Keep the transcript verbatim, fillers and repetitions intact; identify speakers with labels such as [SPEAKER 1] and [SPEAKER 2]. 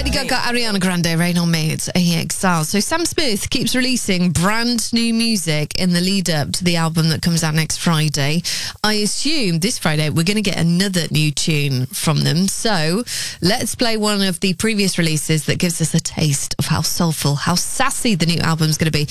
[SPEAKER 1] Lady Gaga, Ariana Grande, Rain on Me. It's A X L. So Sam Smith keeps releasing brand new music in the lead up to the album that comes out next Friday. I assume this Friday we're going to get another new tune from them. So let's play one of the previous releases that gives us a taste of how soulful, how sassy the new album's going to be.